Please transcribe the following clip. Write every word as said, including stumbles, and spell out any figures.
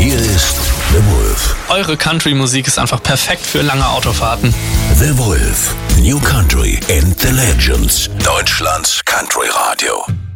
Hier ist The Wolf. Eure Country-Musik ist einfach perfekt für lange Autofahrten. The Wolf. New Country and the Legends. Deutschlands Country Radio.